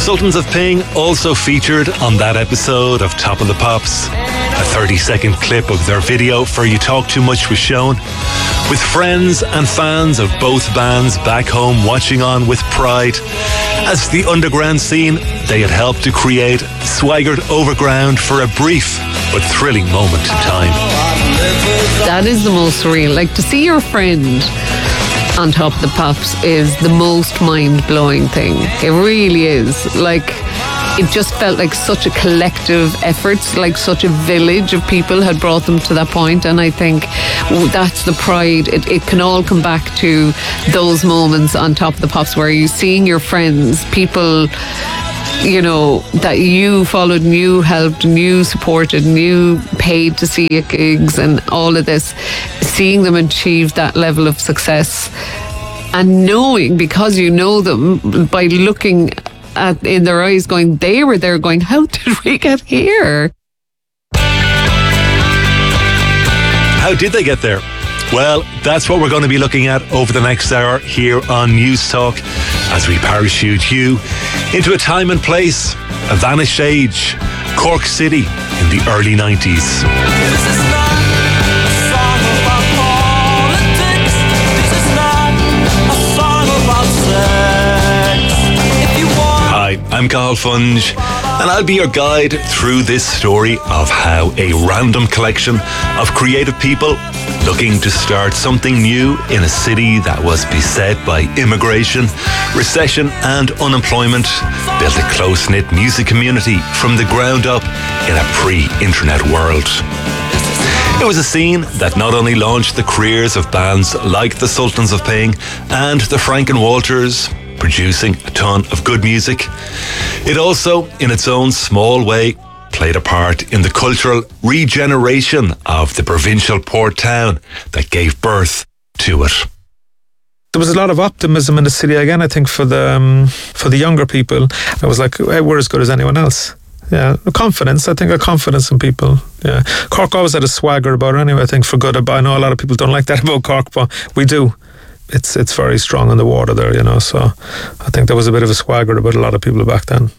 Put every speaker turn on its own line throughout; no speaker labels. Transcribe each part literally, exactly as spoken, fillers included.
Sultans of Ping also featured on that episode of Top of the Pops. A thirty second clip of their video for You Talk Too Much was shown, with friends and fans of both bands back home watching on with pride, as the underground scene they had helped to create swaggered overground for a brief but thrilling moment in time.
That is the most surreal. Like, to see your friend on Top of the Pops is the most mind-blowing thing. It really is. Like, it just felt like such a collective effort, like such a village of people had brought them to that point. And I think that's the pride. It, it can all come back to those moments on Top of the Pops where you're seeing your friends, people, you know, that you followed and you helped and you supported and you paid to see at gigs and all of this, seeing them achieve that level of success and knowing, because you know them by looking at in their eyes, going, they were there going, how did we get here?
How did they get there? Well, that's what we're going to be looking at over the next hour here on News Talk, as we parachute you into a time and place, a vanished age, Cork City in the early nineties. Hi, I'm Carl Funge, and I'll be your guide through this story of how a random collection of creative people looking to start something new in a city that was beset by immigration, recession and unemployment built a close-knit music community from the ground up in a pre-internet world. It was a scene that not only launched the careers of bands like the Sultans of Ping and the Franken Walters, producing a ton of good music, it also, in its own small way, played a part in the cultural regeneration of the provincial port town that gave birth to it.
There was a lot of optimism in the city again, I think, for the um, for the younger people. I was like, hey, we're as good as anyone else. Yeah, confidence, I think, a confidence in people. Yeah, Cork always had a swagger about it anyway, I think, for good. I know a lot of people don't like that about Cork, but we do. It's it's very strong in the water there, you know, so I think there was a bit of a swagger about a lot of people back then.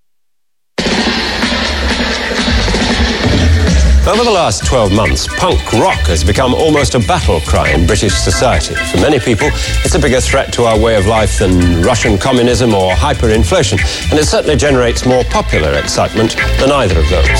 Over the last twelve months, punk rock has become almost a battle cry in British society. For many people, it's a bigger threat to our way of life than Russian communism or hyperinflation, and it certainly generates more popular excitement than either of those.